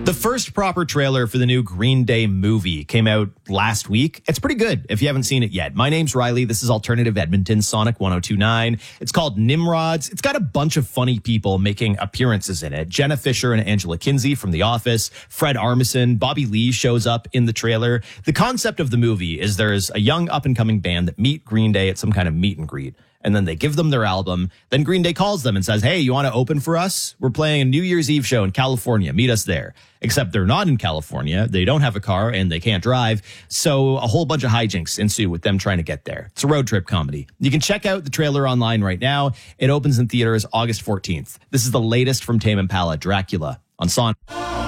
The first proper trailer for the new Green Day movie came out last week. It's pretty good if you haven't seen it yet. My name's Riley. This is Alternative Edmonton, Sonic 102.9. It's called Nimrods. It's got a bunch of funny people making appearances in it. Jenna Fisher and Angela Kinsey from The Office. Fred Armisen. Bobby Lee shows up in the trailer. The concept of the movie is there's a young up-and-coming band that meet Green Day at some kind of meet and greet. And then they give them their album. Then Green Day calls them and says, hey, you want to open for us? We're playing a New Year's Eve show in California. Meet us there. Except they're not in California. They don't have a car and they can't drive. So a whole bunch of hijinks ensue with them trying to get there. It's a road trip comedy. You can check out the trailer online right now. It opens in theaters August 14th. This is the latest from Tame Impala, Dracula, on Sonic.